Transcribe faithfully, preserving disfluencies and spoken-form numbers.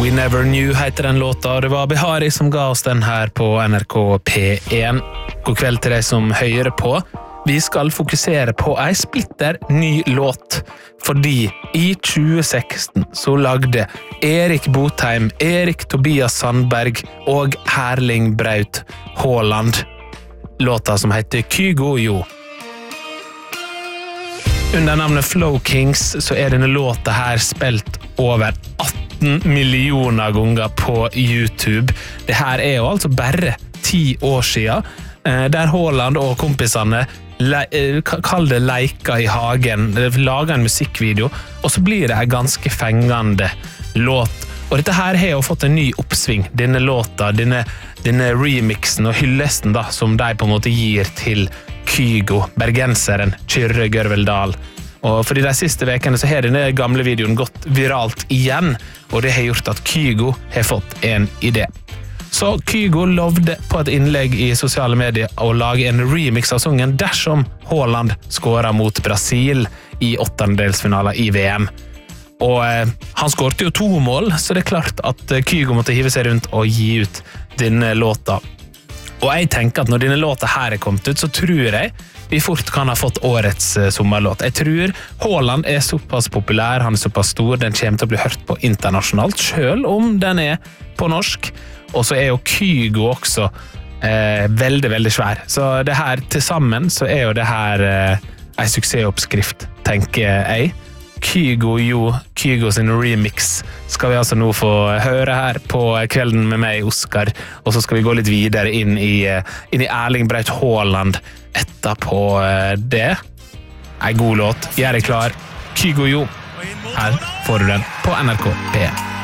We Never Knew heter den låta, og det var Behari som ga oss den her på N R K P én. God kveld til deg som hører på. Vi skal fokusere på ei splitter ny låt, fordi i tjue seksten så lagde Erik Botheim, Erik Tobias Sandberg og Erling Braut Haaland låta som heter Kygo Jo. Under navnet Flow Kings så er denne låta her spilt over atten millioner ganger på YouTube. Det her er jo altså bare ti år siden, der Haaland og kompisene kall det leika i hagen, lager en musikkvideo, og så blir det en ganske fengende låt. Og dette her har jo fått en ny oppsving, denne låta, denne, denne remixen og hyllesten da, som de på en måte gir til Kygo, bergenseren Kyrre Gørveldal. Og fordi de siste vekene så har denne gamle videoen gått viralt igjen, og det har gjort at Kygo har fått en idé. Så Kygo lovde på et innlegg i sosiale medier å lage en remix av sangen dersom Haaland skåret mot Brasil i åttendedelsfinaler i V M. Og eh, han skårte jo to mål, så det er klart at Kygo måtte hive seg rundt og gi ut denne låta. Og jeg tenker at når denne låta her er kommet ut, så tror jeg vi fort kan ha fått årets uh, sommerlåt. Jeg tror Haaland er såpass populær, han er såpass stor, den kommer til å bli hørt på internasjonalt, selv om den er på norsk. Og så er jo Kygo også eh, veldig, veldig svær. Så det her til sammen så er jo det her eh, en suksessoppskrift, tenker jeg. Kygo Jo, Kygo sin remix skal vi altså nå få høre her på kvelden med meg, Oskar, og så skal vi gå litt videre inn i, inn i Erling Braut Haaland etterpå det. En god låt, gjør deg klar. Kygo Jo, her får du den på N R K P én.